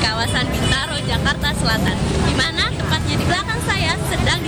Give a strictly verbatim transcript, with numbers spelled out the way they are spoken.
kawasan Bintaro, Jakarta Selatan, di mana tepatnya di belakang saya sedang